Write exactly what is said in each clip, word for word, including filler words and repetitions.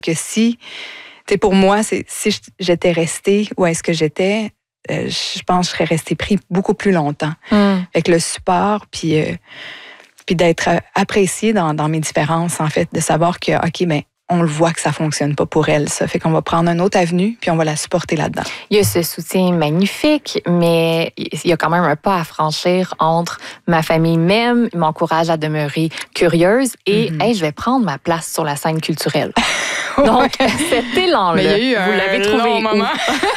Que si, tu sais, pour moi, c'est, si j'étais restée où est-ce que j'étais, euh, je pense que je serais restée pris beaucoup plus longtemps. Mm. Avec le support, puis, euh, puis d'être appréciée dans, dans mes différences, en fait, de savoir que, OK, ben on le voit que ça fonctionne pas pour elle. Ça fait qu'on va prendre une autre avenue, puis on va la supporter là-dedans. Il y a ce soutien magnifique, mais il y a quand même un pas à franchir entre ma famille m'aime, m'encourage à demeurer curieuse et mm-hmm. hey, je vais prendre ma place sur la scène culturelle. Donc, cet élan-là, vous l'avez trouvé où? Moment.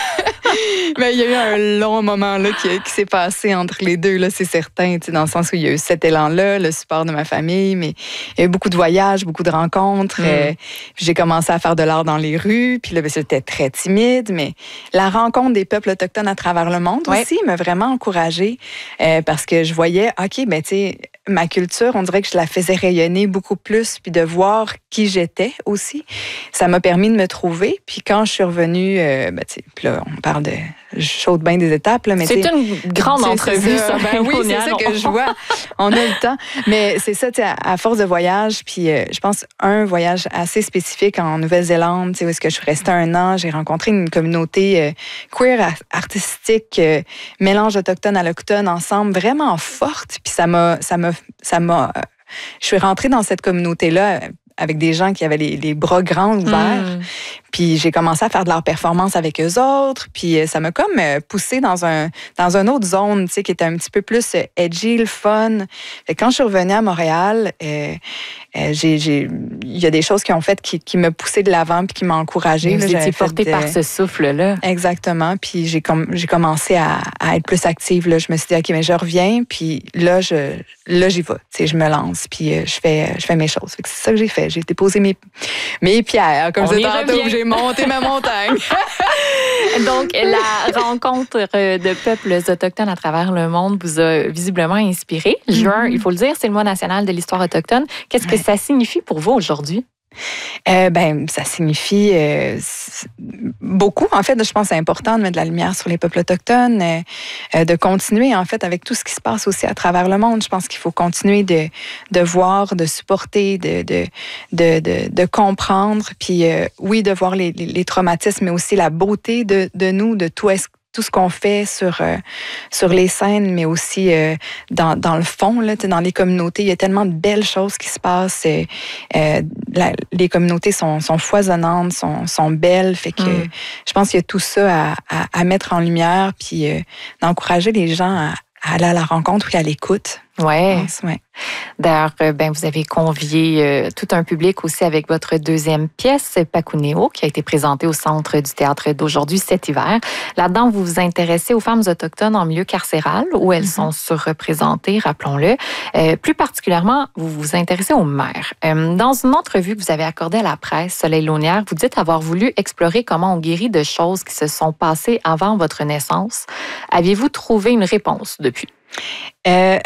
Ben, il y a eu un long moment là, qui, qui s'est passé entre les deux, là, c'est certain, dans le sens où il y a eu cet élan-là, le support de ma famille, mais il y a eu beaucoup de voyages, beaucoup de rencontres. Mm. Euh, j'ai commencé à faire de l'art dans les rues, puis là, ben, j'étais très timide, mais la rencontre des peuples autochtones à travers le monde ouais. aussi m'a vraiment encouragée euh, parce que je voyais, OK, ben, tu sais, ma culture, on dirait que je la faisais rayonner beaucoup plus, puis de voir qui j'étais aussi. Ça m'a permis de me trouver. Puis quand je suis revenue, euh, ben, tu sais, puis là, on parle de chaude bien des étapes. Là, mais c'est une grande entrevue, ça. Ben oui, c'est ça que je vois. On a le temps. Mais c'est ça, tu sais, à force de voyage, puis euh, je pense un voyage assez spécifique en Nouvelle-Zélande, tu sais, où est-ce que je suis restée un an, j'ai rencontré une communauté euh, queer, artistique, euh, mélange autochtone allochtone ensemble, vraiment forte. Puis ça m'a, ça m'a, ça m'a, euh, je suis rentrée dans cette communauté-là avec des gens qui avaient les, les bras grands ouverts. Mm. Puis j'ai commencé à faire de leur performance avec eux autres. Puis ça m'a comme poussée dans un dans une autre zone, tu sais, qui était un petit peu plus edgy, le fun. Fait que quand je suis revenue à Montréal, euh, euh, j'ai, j'ai, il y a des choses qui ont fait qui, qui me poussaient de l'avant puis qui m'ont encouragée. Vous étiez portée de... par ce souffle-là. Exactement. Puis j'ai, com... j'ai commencé à, à être plus active. Là. Je me suis dit, OK, mais je reviens. Puis là, je, là j'y vais. Tu sais, je me lance. Puis je fais, je fais mes choses. Fait que c'est ça que j'ai fait. J'ai déposé mes, mes pierres. Comme je disais tantôt, j'ai monté ma montagne. Donc, la rencontre de peuples autochtones à travers le monde vous a visiblement inspiré. Juin, mm-hmm. il faut le dire, c'est le mois national de l'histoire autochtone. Qu'est-ce que ouais. ça signifie pour vous aujourd'hui? Euh, ben, ça signifie euh, beaucoup. En fait, je pense que c'est important de mettre de la lumière sur les peuples autochtones, euh, de continuer, en fait, avec tout ce qui se passe aussi à travers le monde. Je pense qu'il faut continuer de, de voir, de supporter, de, de, de, de, de comprendre. Puis, euh, oui, de voir les, les, les traumatismes, mais aussi la beauté de, de nous, de tout est tout ce qu'on fait sur euh, sur les scènes, mais aussi euh, dans dans le fond là, dans les communautés, il y a tellement de belles choses qui se passent. Et, euh, la, les communautés sont sont foisonnantes, sont sont belles, fait que mm. je pense qu'il y a tout ça à, à, à mettre en lumière, puis euh, d'encourager les gens à, à aller à la rencontre et à l'écoute. Ouais. ouais. D'ailleurs, ben, vous avez convié euh, tout un public aussi avec votre deuxième pièce, Pakuneo, qui a été présentée au Centre du théâtre d'aujourd'hui cet hiver. Là-dedans, vous vous intéressez aux femmes autochtones en milieu carcéral, où elles mm-hmm. sont surreprésentées, rappelons-le. Euh, plus particulièrement, vous vous intéressez aux mères. Euh, dans une entrevue que vous avez accordée à la presse, Soleil Launière, vous dites avoir voulu explorer comment on guérit de choses qui se sont passées avant votre naissance. Aviez-vous trouvé une réponse depuis? Euh...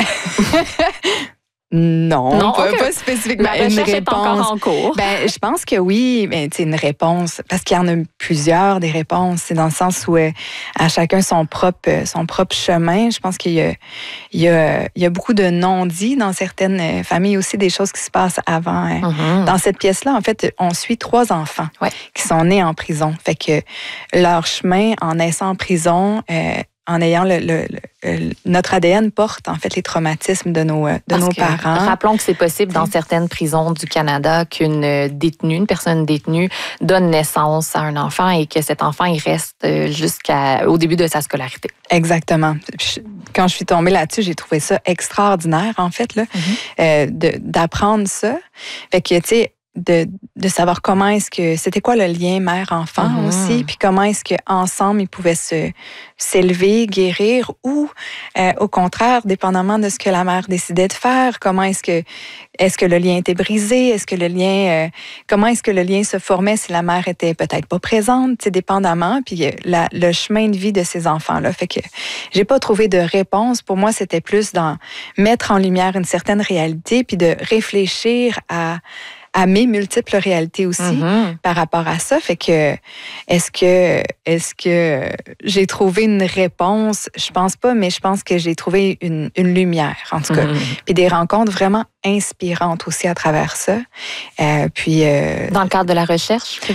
non, non pas, okay. pas spécifiquement ben, une réponse. Est encore en cours. Ben, je pense que oui, mais c'est une réponse parce qu'il y en a plusieurs des réponses. C'est dans le sens où euh, à chacun son propre son propre chemin. Je pense qu'il y a il y a il y a beaucoup de non-dits dans certaines familles aussi, des choses qui se passent avant. Hein. Mm-hmm. Dans cette pièce-là, en fait, on suit trois enfants ouais. qui sont nés en prison. Fait que leur chemin en naissant en prison. Euh, en ayant le, le, le, notre A D N porte en fait les traumatismes de nos, de Parce nos que, parents. Rappelons que c'est possible dans certaines prisons du Canada qu'une détenue, une personne détenue donne naissance à un enfant et que cet enfant il reste jusqu'au début de sa scolarité. Exactement. Quand je suis tombée là-dessus, j'ai trouvé ça extraordinaire en fait là, mm-hmm. euh, de, d'apprendre ça. Fait que tu sais. De, de savoir comment est-ce que c'était quoi le lien mère-enfant mm-hmm. aussi, puis comment est-ce qu'ensemble ils pouvaient se s'élever, guérir, ou euh, au contraire, dépendamment de ce que la mère décidait de faire, comment est-ce que est-ce que le lien était brisé, est-ce que le lien euh, comment est-ce que le lien se formait si la mère était peut-être pas présente, c'est dépendamment, puis la, le chemin de vie de ces enfants-là. Fait que j'ai pas trouvé de réponse. Pour moi, c'était plus dans mettre en lumière une certaine réalité, puis de réfléchir à à mes multiples réalités aussi mm-hmm. par rapport à ça. Fait que est-ce que est-ce que j'ai trouvé une réponse? Je pense pas, mais je pense que j'ai trouvé une, une lumière, en tout cas. Mm-hmm. Puis des rencontres vraiment inspirantes aussi à travers ça. Euh, puis... Euh, Dans le cadre de la recherche que